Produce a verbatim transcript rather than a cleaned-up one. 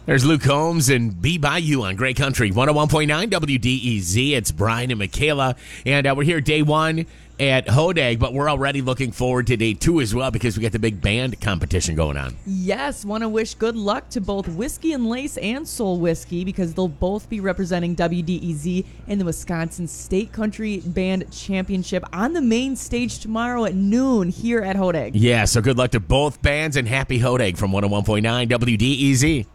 There's Luke Combs and Be By You on Great Country one oh one point nine W D E Z. It's Brian and Michaela, and uh, we're here day one at Hodag, but we're already looking forward to day two as well because we got the big band competition going on. Yes, want to wish good luck to both Whiskey and Lace and Soul Whiskey because they'll both be representing W D E Z in the Wisconsin State Country Band Championship on the main stage tomorrow at noon here at Hodag. Yeah, so good luck to both bands and happy Hodag from one oh one point nine W D E Z.